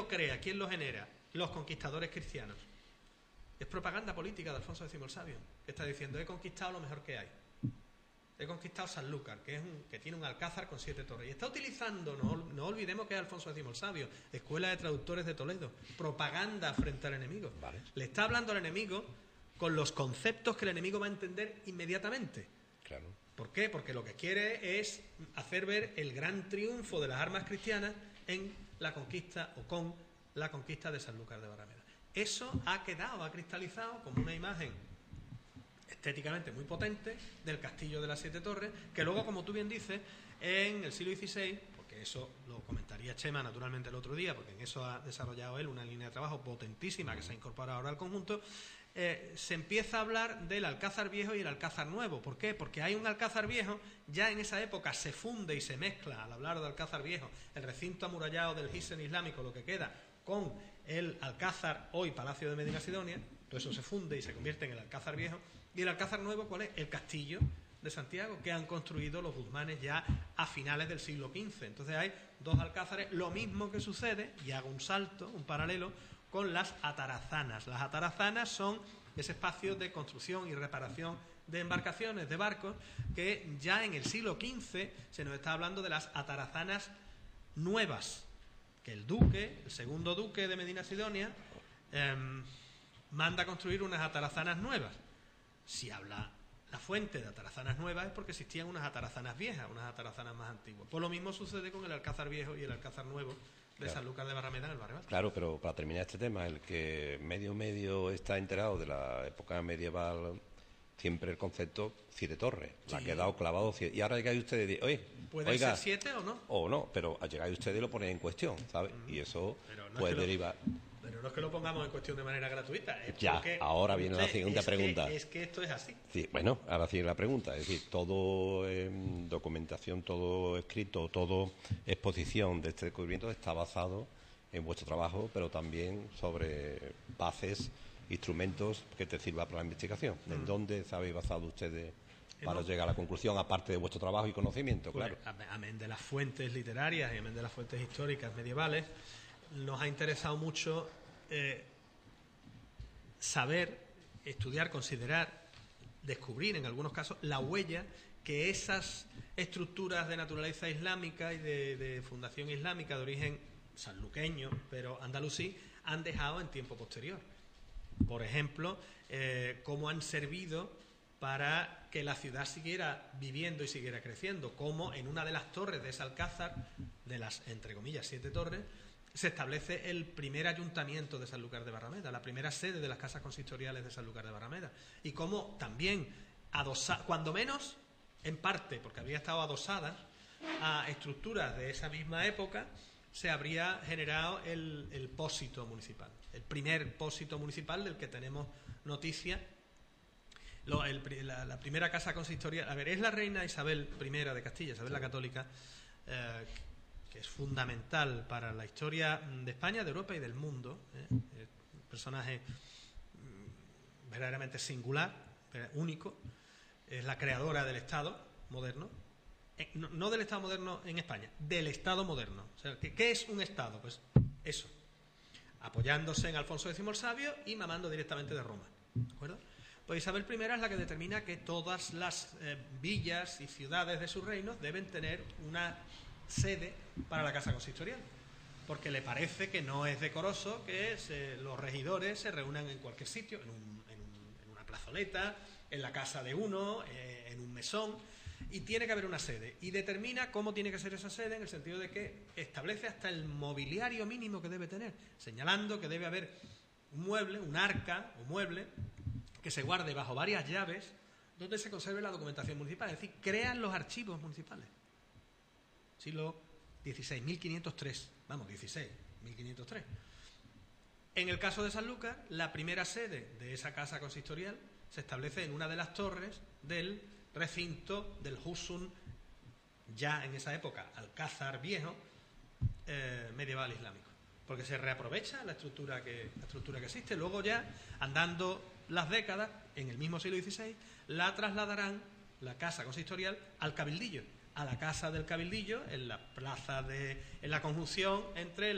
crea? ¿Quién lo genera? Los conquistadores cristianos. Es propaganda política de Alfonso X el Sabio, que está diciendo: he conquistado lo mejor que hay. He conquistado Sanlúcar, que tiene un alcázar con 7 torres. Y está utilizando, no olvidemos que es Alfonso X el Sabio, Escuela de Traductores de Toledo, propaganda frente al enemigo. Vale. Le está hablando al enemigo con los conceptos que el enemigo va a entender inmediatamente. Claro. ¿Por qué? Porque lo que quiere es hacer ver el gran triunfo de las armas cristianas en la conquista o con la conquista de Sanlúcar de Barrameda. Eso ha cristalizado como una imagen estéticamente muy potente del castillo de las 7 torres, que luego, como tú bien dices, en el siglo XVI, porque eso lo comentaría Chema naturalmente el otro día, porque en eso ha desarrollado él una línea de trabajo potentísima que se ha incorporado ahora al conjunto, se empieza a hablar del Alcázar Viejo y el Alcázar Nuevo. ¿Por qué? Porque hay un Alcázar Viejo, ya en esa época se funde y se mezcla, al hablar de Alcázar Viejo, el recinto amurallado del Hisen islámico, lo que queda, con el Alcázar, hoy Palacio de Medina Sidonia. Todo eso se funde y se convierte en el Alcázar Viejo. Y el Alcázar Nuevo, ¿cuál es? El castillo de Santiago, que han construido los guzmanes ya a finales del siglo XV. Entonces hay 2 alcázares, lo mismo que sucede, y hago un salto, un paralelo, con las atarazanas. Las atarazanas son ese espacio de construcción y reparación de embarcaciones, de barcos, que ya en el siglo XV se nos está hablando de las atarazanas nuevas, que el duque, el segundo duque de Medina Sidonia, manda a construir unas atarazanas nuevas. Si habla la fuente de atarazanas nuevas es porque existían unas atarazanas viejas, unas atarazanas más antiguas. Pues lo mismo sucede con el Alcázar Viejo y el Alcázar Nuevo de Sanlúcar de Barrameda en el Barrio Alto. Claro, pero para terminar este tema, el que medio está enterado de la época medieval, siempre el concepto 7 torres. Sí. Ha quedado clavado. Y ahora llegáis ustedes y oye, ¿puede ser 7 o no? O no, pero llegáis ustedes y lo ponéis en cuestión, ¿sabes? Y eso puede derivar. Pero no es que lo pongamos en cuestión de manera gratuita. Es ya, ahora viene la siguiente pregunta. Es que esto es así. Sí, bueno, ahora sigue la pregunta. Es decir, todo documentación, todo escrito, todo exposición de este descubrimiento está basado en vuestro trabajo, pero también sobre bases, instrumentos que te sirvan para la investigación. ¿En dónde se habéis basado ustedes para llegar a la conclusión, aparte de vuestro trabajo y conocimiento? Pues, claro. Amén de las fuentes literarias y amén de las fuentes históricas medievales, nos ha interesado mucho saber, estudiar, considerar, descubrir en algunos casos la huella que esas estructuras de naturaleza islámica y de fundación islámica de origen sanluqueño, pero andalusí, han dejado en tiempo posterior. Por ejemplo, cómo han servido para que la ciudad siguiera viviendo y siguiera creciendo, como en una de las torres de ese alcázar, de las, entre comillas, 7 torres, se establece el primer ayuntamiento de Sanlúcar de Barrameda, la primera sede de las casas consistoriales de Sanlúcar de Barrameda, y cómo también, cuando menos, en parte, porque había estado adosada a estructuras de esa misma época, se habría generado el pósito municipal, el primer pósito municipal del que tenemos noticia. La primera casa consistorial, es la reina Isabel I de Castilla, Isabel la Católica, que es fundamental para la historia de España, de Europa y del mundo, un personaje verdaderamente singular, único. Es la creadora del Estado moderno, no del Estado moderno en España, del Estado moderno. O sea, ¿qué es un Estado? Pues eso, apoyándose en Alfonso X el Sabio y mamando directamente de Roma, ¿de acuerdo? Pues Isabel I es la que determina que todas las villas y ciudades de sus reinos deben tener una sede para la casa consistorial, porque le parece que no es decoroso que los regidores se reúnan en cualquier sitio, en una plazoleta, en la casa de uno, en un mesón, y tiene que haber una sede, y determina cómo tiene que ser esa sede, en el sentido de que establece hasta el mobiliario mínimo que debe tener, señalando que debe haber un mueble, un arca o mueble que se guarde bajo varias llaves donde se conserve la documentación municipal, es decir, crean los archivos municipales. Siglo XVI, 1503, vamos, 16, 1503. En el caso de Sanlúcar, la primera sede de esa casa consistorial se establece en una de las torres del recinto del Husun, ya en esa época Alcázar Viejo, medieval islámico, porque se reaprovecha la estructura que existe. Luego ya, andando las décadas, en el mismo siglo XVI, la trasladarán, la casa consistorial, al cabildillo, a la casa del cabildillo, en la plaza en la conjunción entre